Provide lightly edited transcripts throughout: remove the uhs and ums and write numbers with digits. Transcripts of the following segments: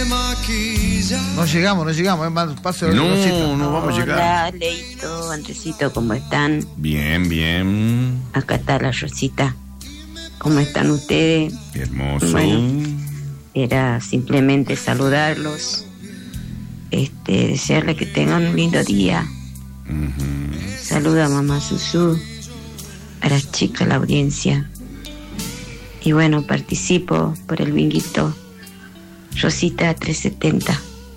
No llegamos, paso de no vamos a llegar. Hola, Leito, Andresito, ¿cómo están? Bien. Acá está la Rosita. ¿Cómo están ustedes? Hermoso. Bueno, era simplemente saludarlos, desearles que tengan un lindo día. Saluda a mamá Susú, a las chicas, a la audiencia. Y bueno, participo por el binguito Rosita 370.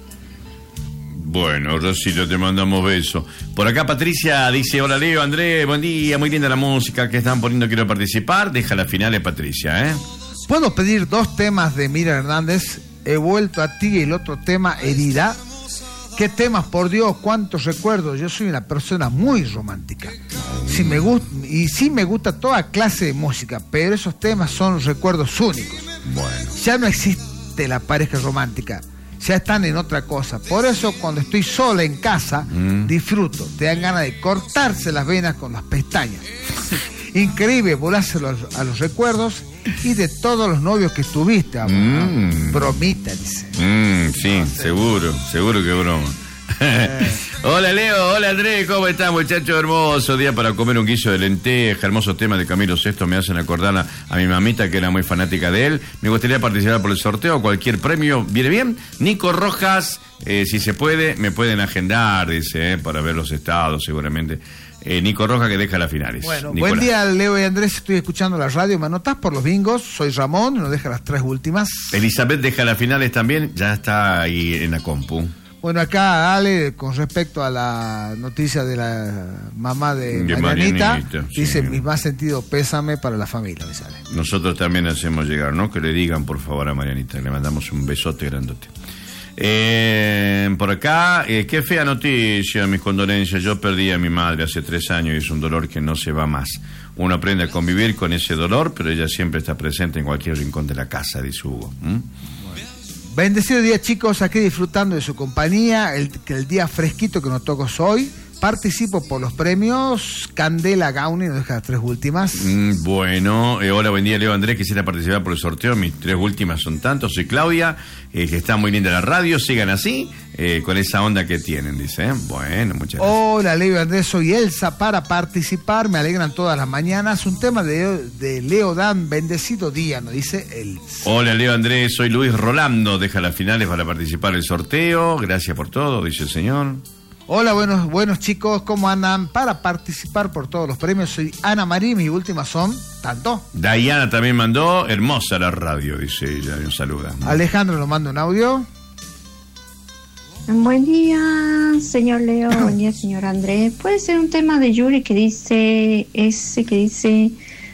Bueno, Rosita, te mandamos besos. Por acá Patricia dice: hola Leo, Andrés, buen día, muy linda la música que están poniendo, quiero participar. Deja la final, Patricia, ¿eh? ¿Puedo pedir 2 temas de Miriam Hernández? He vuelto a ti, y el otro tema, Herida. ¿Qué temas, por Dios? ¿Cuántos recuerdos? Yo soy una persona muy romántica. Sí me gusta toda clase de música, pero esos temas son recuerdos únicos. Bueno. Ya no existe la pareja romántica, ya están en otra cosa. Por eso cuando estoy sola en casa, disfruto. Te dan ganas de cortarse las venas con las pestañas. Increíble volárselo a los recuerdos y de todos los novios que tuviste. Bromita, dice. Sí, seguro que broma. Hola Leo, hola Andrés, ¿cómo estás, muchacho hermoso? Día para comer un guiso de lenteja, hermoso tema de Camilo VI, me hacen acordar a mi mamita que era muy fanática de él. Me gustaría participar por el sorteo, cualquier premio, ¿viene bien? Nico Rojas, si se puede, me pueden agendar, dice, para ver los estados seguramente. Nico Rojas, que deja las finales. Bueno, Nicolás. Buen día Leo y Andrés, estoy escuchando la radio, ¿me anotás por los bingos? Soy Ramón, nos deja las 3 últimas. Elizabeth deja las finales también, ya está ahí en la compu. Bueno, acá Ale, con respecto a la noticia de la mamá de Marianita, dice, sí. Mi más sentido pésame para la familia, me sale. Nosotros también hacemos llegar, ¿no? Que le digan, por favor, a Marianita, le mandamos un besote grandote. Por acá, qué fea noticia, mis condolencias. Yo perdí a mi madre hace 3 años y es un dolor que no se va más. Uno aprende a convivir con ese dolor, pero ella siempre está presente en cualquier rincón de la casa, dice Hugo. Bendecido día, chicos, aquí disfrutando de su compañía, el día fresquito que nos tocó hoy. Participo por los premios. Candela Gauni nos deja las 3 últimas. Bueno, hola, buen día Leo, Andrés, quisiera participar por el sorteo. Mis 3 últimas son tantos. Soy Claudia, que está muy linda la radio, sigan así, con esa onda que tienen, dice. Bueno, muchas gracias. Hola Leo y Andrés, soy Elsa para participar, me alegran todas las mañanas. Un tema de Leo Dan, bendecido día, nos dice Elsa. Hola Leo, Andrés, soy Luis Rolando, deja las finales para participar en el sorteo. Gracias por todo, dice el señor. Hola, buenos chicos, ¿cómo andan? Para participar por todos los premios, soy Ana María, mis últimas son tanto. Diana también mandó, hermosa la radio, dice ella, nos saluda. Alejandro nos manda un audio. Buen día, señor Leo, buen día, señor Andrés. Puede ser un tema de Yuri que dice,